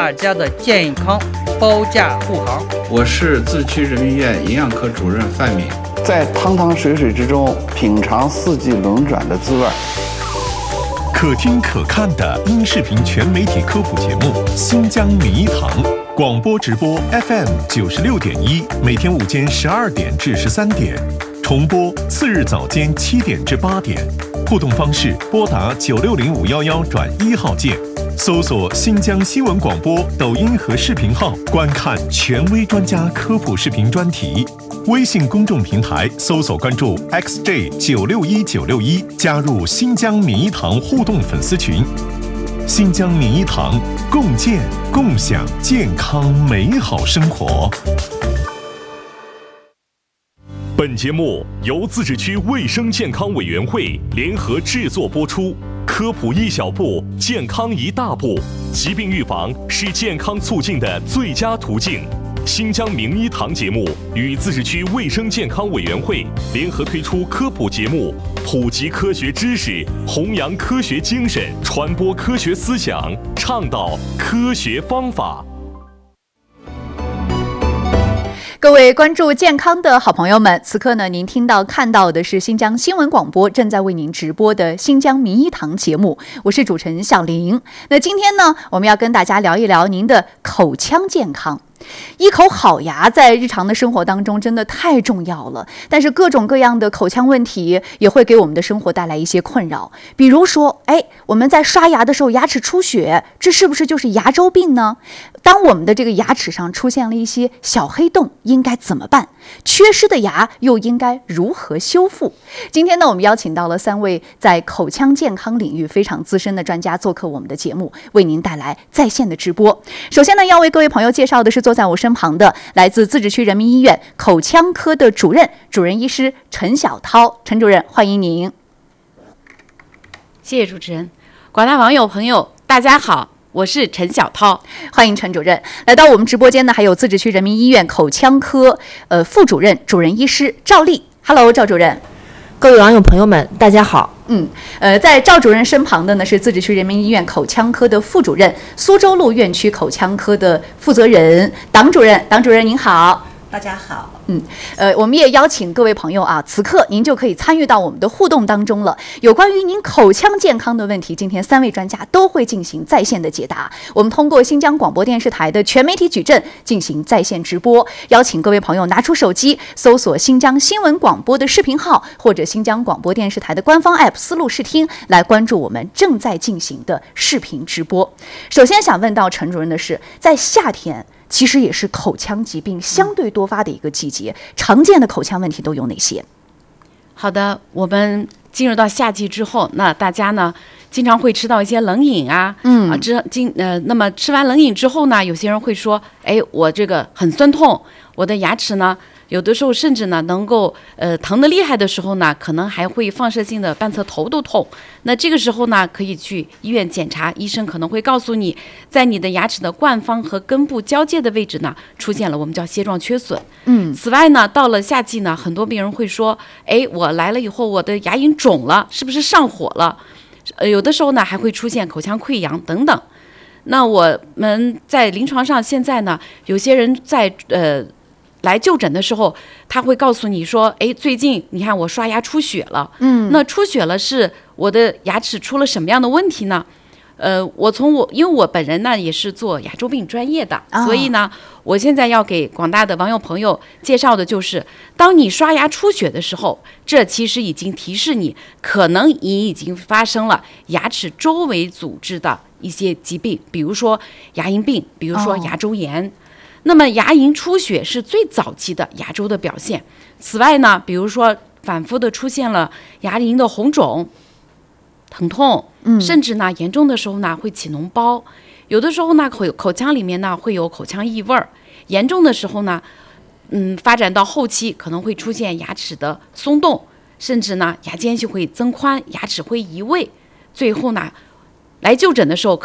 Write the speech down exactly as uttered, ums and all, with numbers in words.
大家的健康保驾护航。 我是自区人民医院营养科主任范敏， 在汤汤水水之中品尝四季轮转的滋味。 可听可看的音视频全媒体科普节目《新疆名医堂》，广播直播 F M 九十六点一，每天午间十二点至十三点，重播次日早间七点至八点。互动方式：拨打九六零五幺幺转一号键，搜索新疆新闻广播抖音和视频号，观看权威专家科普视频专题。微信公众平台搜索关注 X J 九六一九六一，加入新疆名医堂互动粉丝群。新疆名医堂，共建共享健康美好生活。 本节目由自治区卫生健康委员会联合制作播出。科普一小步，健康一大步。疾病预防是健康促进的最佳途径。新疆名医堂节目与自治区卫生健康委员会联合推出科普节目，普及科学知识，弘扬科学精神，传播科学思想，倡导科学方法。 各位关注健康的好朋友们，此刻呢，您听到看到的是新疆新闻广播正在为您直播的新疆名医堂节目，我是主持人小玲。那今天呢，我们要跟大家聊一聊您的口腔健康。一口好牙在日常的生活当中真的太重要了，但是各种各样的口腔问题也会给我们的生活带来一些困扰。比如说，哎，我们在刷牙的时候牙齿出血，这是不是就是牙周病呢？当我们的这个牙齿上出现了一些小黑洞，应该怎么办？缺失的牙又应该如何修复？今天呢，我们邀请到了三位在口腔健康领域非常资深的专家做客我们的节目，为您带来在线的直播。首先呢，要为各位朋友介绍的是坐在我身旁的来自自治区人民医院口腔科的主任主任医师陈晓涛。陈主任，欢迎您。 谢谢主持人。广大网友朋友大家好，我是陈晓涛。 欢迎陈主任来到我们直播间呢，还有自治区人民医院口腔科呃副主任主任医师赵丽。 Hello， 赵主任。 各位网友朋友们大家好。 嗯，呃，在赵主任身旁的呢是自治区人民医院口腔科的副主任，苏州路院区口腔科的负责人党主任。党主任您好。 大家好。 嗯，呃，我们也邀请各位朋友啊，此刻您就可以参与到我们的互动当中了。有关于您口腔健康的问题，今天三位专家都会进行在线的解答。我们通过新疆广播电视台的全媒体矩阵进行在线直播，邀请各位朋友拿出手机，搜索新疆新闻广播的视频号或者新疆广播电视台的官方 app 思路视听，来关注我们正在进行的视频直播。首先想问到陈主任的是，在夏天其实也是口腔疾病相对多发的一个季节，常见的口腔问题都有哪些？ 好的，我们进入到夏季之后，那大家呢经常会吃到一些冷饮啊，嗯啊，之今呃，那么吃完冷饮之后呢，有些人会说，哎，我这个很酸痛，我的牙齿呢，有的时候甚至呢能够呃疼得厉害的时候呢，可能还会放射性的半侧头都痛。那这个时候呢，可以去医院检查，医生可能会告诉你，在你的牙齿的冠方和根部交界的位置呢，出现了我们叫楔状缺损。嗯，此外呢，到了夏季呢，很多病人会说，哎，我来了以后，我的牙龈肿了，是不是上火了？呃，有的时候呢，还会出现口腔溃疡等等。那我们在临床上现在呢，有些人在呃。来就诊的时候，他会告诉你说，哎，最近你看我刷牙出血了，嗯，那出血了是我的牙齿出了什么样的问题呢？呃，我从我因为我本人呢也是做牙周病专业的，哦，所以呢，我现在要给广大的网友朋友介绍的就是，当你刷牙出血的时候，这其实已经提示你，可能你已经发生了牙齿周围组织的一些疾病，比如说牙龈病，比如说牙周炎。哦，那么牙龈出血是最早期的牙周的表现。此外呢，比如说反复的出现了牙龈的红肿、疼痛，嗯，甚至呢严重的时候呢会起脓包，有的时候呢口口腔里面呢会有口腔异味儿，严重的时候呢，嗯，发展到后期可能会出现牙齿的松动，甚至呢牙间隙会增宽，牙齿会移位，最后呢来就诊的时候